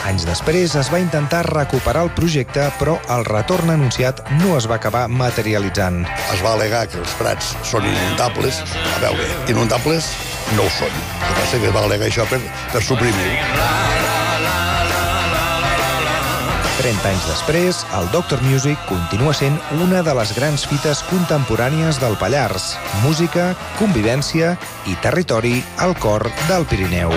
Anys després es va intentar recuperar el projecte, però el retorn anunciat no es va acabar materialitzant. Es va al·legar que els prats són inundables. A veure, inundables no ho són. El que passa que es va al·legar això per suprimir-ho. 30 anys després, el Doctor Music continua sent una de les grans fites contemporànies del Pallars. Música, convivència i territori al cor del Pirineu.